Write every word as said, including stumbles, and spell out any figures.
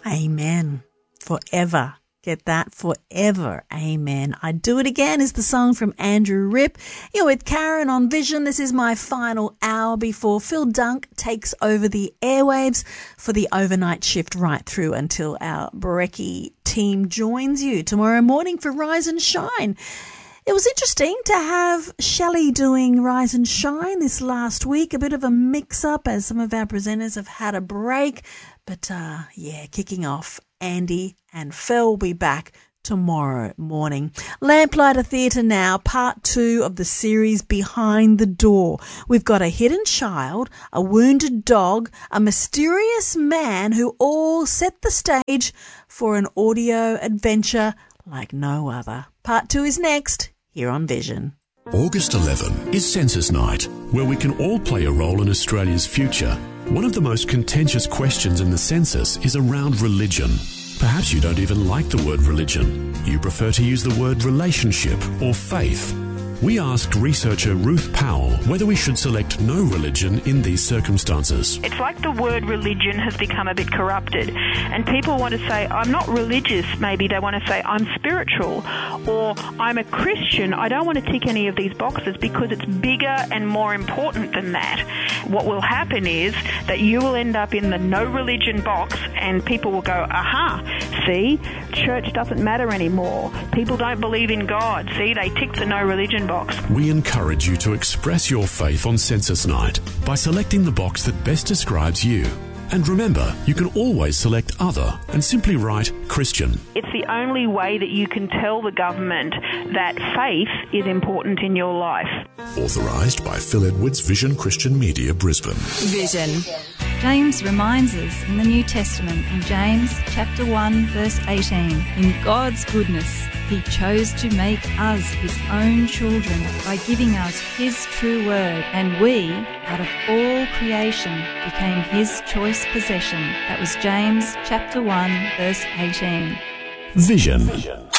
Amen. Forever. Get that? Forever. Amen. I Do It Again is the song from Andrew Ripp. You're with Karen on Vision. This is my final hour before Phil Dunk takes over the airwaves for the overnight shift right through until our Brekkie team joins you tomorrow morning for Rise and Shine. It was interesting to have Shelley doing Rise and Shine this last week. A bit of a mix-up as some of our presenters have had a break. But, uh, yeah, kicking off, Andy and Phil will be back tomorrow morning. Lamplighter Theatre now, part two of the series Behind the Door. We've got a hidden child, a wounded dog, a mysterious man who all set the stage for an audio adventure like no other. Part two is next, here on Vision. August eleventh is Census Night, where we can all play a role in Australia's future. One of the most contentious questions in the census is around religion. Perhaps you don't even like the word religion. You prefer to use the word relationship or faith. We asked researcher Ruth Powell whether we should select no religion in these circumstances. It's like the word religion has become a bit corrupted, and people want to say, I'm not religious. Maybe they want to say, I'm spiritual, or I'm a Christian. I don't want to tick any of these boxes because it's bigger and more important than that. What will happen is that you will end up in the no religion box, and people will go, aha, see, church doesn't matter anymore. People don't believe in God. See, they tick the no religion box. We encourage you to express your faith on Census Night by selecting the box that best describes you. And remember, you can always select other and simply write Christian. It's the only way that you can tell the government that faith is important in your life. Authorised by Phil Edwards, Vision Christian Media, Brisbane. Vision. James reminds us in the New Testament, in James chapter one, verse eighteen, in God's goodness, He chose to make us His own children by giving us His true word, and we, out of all creation, became His choice possession. That was James chapter one, verse eighteen. Vision. Vision.